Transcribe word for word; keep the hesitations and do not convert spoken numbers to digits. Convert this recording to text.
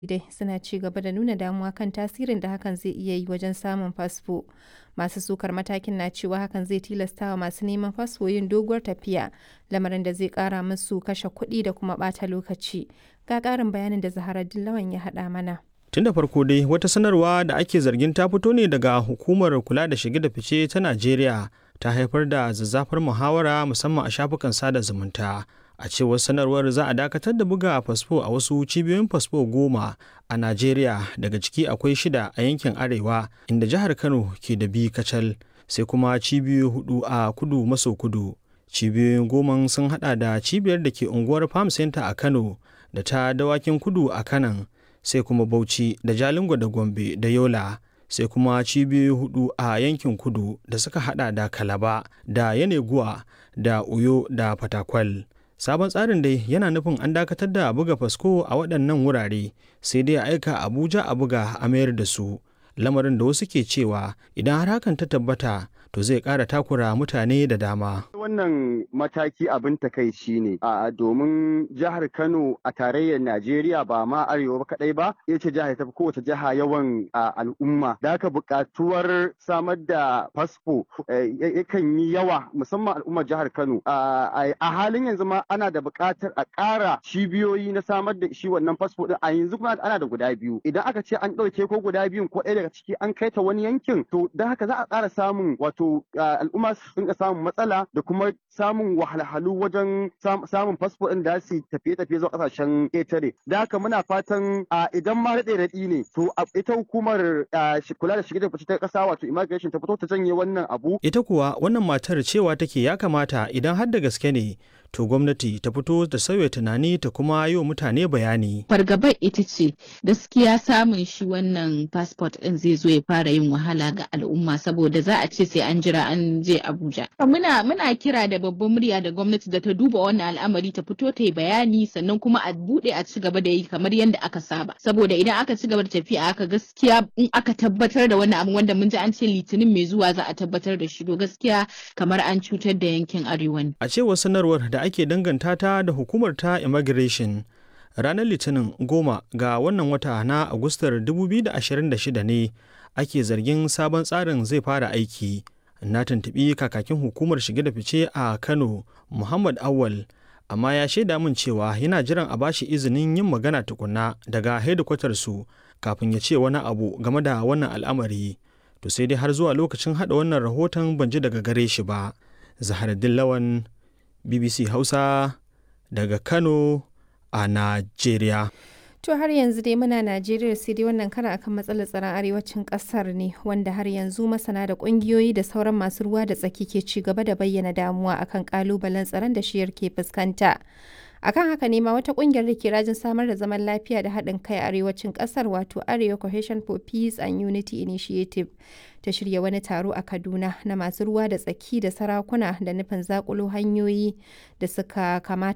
dai suna ci gaba da nuna damuwa kan tasirin da hakan zai iya yi wajen samun fasfo. Masu sukar matakin na cewa hakan zai tilastawa masu neman fasfo yin doguwar tafiya, lamarin da zai kara musu kashe kuɗi da kuma ɓata lokaci. Ga ƙarin bayanin da Zaharaddin Lawan ya haɗa mana. Tun da farko dai wata sanarwa da ake zargin ta fito ne daga hukumar kula da shige da fice ta Najeriya ta haifar da zazzafar muhawara musamman a shafukan sada zumunta. A cewar sanarwar za a dakatar da buga fasfo a wasu cibiyoyin fasfo goma a Najeriya, daga ciki akwai shida a yankin Arewa inda jihar Kano ke da biyu kacal, sai kuma cibiyoyi hudu a kudu maso kudu. Cibiyoyin goma sun hada da cibiyar da ke unguwar Farm Center a Kano da ta Dawakin Kudu a Kanan, sai kuma Bauchi da Jalingo da Gombe da Yola, sai kuma cibiyoyi hudu a yankin kudu da suka hada da Kalaba da Yeneguwa da Uyo da Fatakwal. Sabon tsarin dai yana nufin an dakatar da buga fasfo a waɗannan wurare, sai dai a aika Abuja a buga a mayar da su, lamarin da wasu ke cewa idan har hakan ta tabbata to zai ƙara takura mutane da dama. Wannan mataki abin takaici ne a domin jihar Kano a tarayyar Najeriya ba ma arewa ba kadai ba, ita ce jihar ta fi kowace jiha yawan al'umma. Da haka buƙatuwar samar da fasfo yakan yi yawa musamman al'ummar jihar Kano. A halin yanzu ma ana da buƙatar a ƙara cibiyoyi na samar da shi wannan fasfo din, a yanzu kuma ana da guda biyu. Idan aka ce an ɗauke ko guda biyun ko ɗaya daga ciki an kai ta wani yankin, to da haka za a ƙara samun wato to al'umma su dinga samun matsala da kuma samun wahalhalu wajen samun fasfo ɗin da su tafiye-tafiye zuwa ƙasashen ƙetare. Da haka muna fatan idan ma daɗe raɗi ne to ita hukumar kula da shige da fice ta ƙasa wato immigration ta fito ta janye wannan abu. Ita kuwa wannan matar cewa take ya kamata idan har da gaske ne to gwamnati ta fito da sauya tunani ta kuma yi wa mutane bayani. Fargabar ita ce gaskiya samun shi wannan passport ɗin zai zo ya fara yin wahala ga al'umma saboda za a ce sai an jira an je Abuja. Muna muna kira da babban murya da gwamnati da ta duba wannan al'amari ta fito ta yi bayani sannan kuma a buɗe a ci gaba da yi kamar yadda aka saba. Saboda idan aka ci gaba da tafiya aka gaskiya in aka tabbatar da wannan abu wanda mun ji an ce litinin mai zuwa za a tabbatar da shi to gaskiya kamar an cutar da yankin arewa ne. A cewar sanarwar da ake danganta ta da hukumar ta immigration, ranar litinin goma ga wannan wata na Agustar dubu biyu da ashirin da shida ne ake zargin sabon tsarin zai fara aiki. Na tuntuɓi kakakin hukumar shige da fice a Kano, Muhammad Awal, amma ya shaida min cewa yana jiran a bashi izinin yin magana tukunna daga hedikwatar su kafin ya ce wani abu game da wannan al'amari. To sai dai har zuwa lokacin haɗa wannan rahoton ban ji daga gare shi ba. Zaharaddin Lawan, B B C Hausa daga Kano a Najeriya. To har yanzu dai muna Najeriya sai dai wannan karan akan matsalar tsaron arewacin kasar ne, wanda har yanzu masana da kungiyoyi da sauran masu ruwa da tsaki ke ci gaba da bayyana damuwa akan kalubalen tsaron da shiyar ke fuskanta. Akan haka ne ma wata kungiyar da ke rajin samar da zaman lafiya da haɗin kai a arewacin ƙasar wato Arewa Cohesion for Peace and Unity Initiative ta shirya wani taro a Kaduna na masu ruwa da tsaki da sarakuna da nufin zakulo hanyoyi da suka kamata